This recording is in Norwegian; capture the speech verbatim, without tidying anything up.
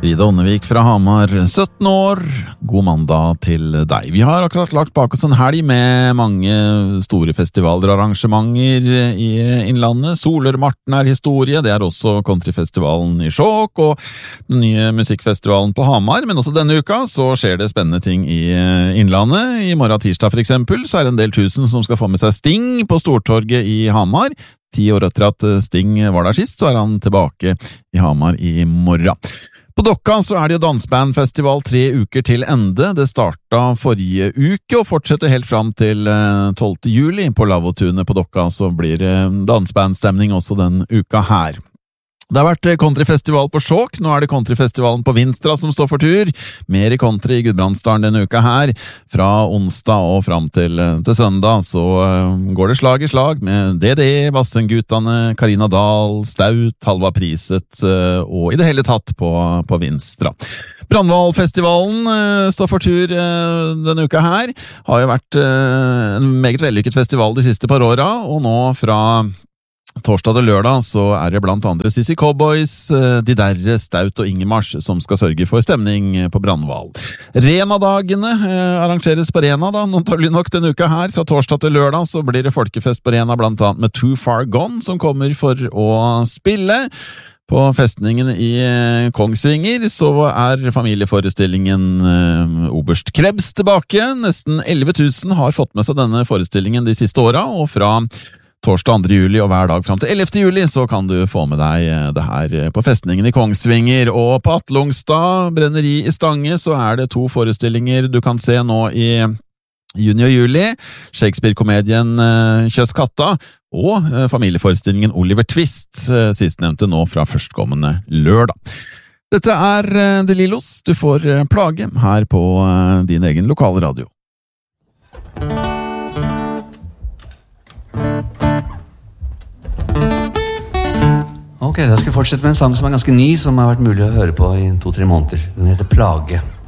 Frida Ånnevik fra Hamar, sytten år. God mandag til deg. Vi har akkurat lagt bak oss en helg med mange store festivaler og arrangementer i Innlandet. Solørmarten er historie, det er også countryfestivalen i Skjåk og den nye musikkfestivalen på Hamar. Men også denne uka så skjer det spennende ting i Innlandet. I morgen tirsdag for eksempel så er det en del tusen som skal få med seg Sting på Stortorget i Hamar. Ti år etter at Sting var der sist, så er han tilbake i Hamar i morgen. På Dokka så er det jo dansbandfestival tre uker til ende. Det startet forrige uke og fortsetter helt fram til tolvte juli. På Lavotunet på Dokka så blir det dansbandstemning også den uka her. Det har vært countryfestival på Skjåk, nå er det countryfestivalen på Vinstra som står for tur. Mer i country i Gudbrandsdalen denne uka her. Fra onsdag og fram til, til søndag så går det slag i slag med D D, Vassendgutane, Karina Dahl, Staut, Halva Priset og i det hele tatt på, på Vinstra. Brandvalfestivalen står for tur denne uka her. Har jo vært en meget vellykket festival de siste par åra, og nå fra torsdag til lørdag så er det blant andre Sissy Cowboys, De Derre, Staut og Ingemars som skal sørge for stemning på Brandval. Rena-dagene arrangeres på Rena da, naturlig nok denne uka her. Fra torsdag til lørdag så blir det folkefest på Rena blant annet med Too Far Gone som kommer for å spille. På festningen i Kongsvinger så er familieforestillingen Oberst Krebs tilbake. Nesten elleve tusen har fått med seg denne forestillingen de siste åra, og fra torsdag andre juli og hver dag frem til ellevte juli så kan du få med deg det her på festningen i Kongsvinger. Og på Atlungstad brenneri i Stange så er det to forestillinger du kan se nå i juni og juli. Shakespeare-komedien Kjøss katta og familieforestillingen Oliver Twist, sistnevnte nå fra førstkommende lørdag. Dette er De Lillos. Du får plage her på din egen lokale radio. Ok, da skal vi fortsette med en sang som er ganske ny, som har vært mulig å høre på i to-tre måneder. Den heter Plage.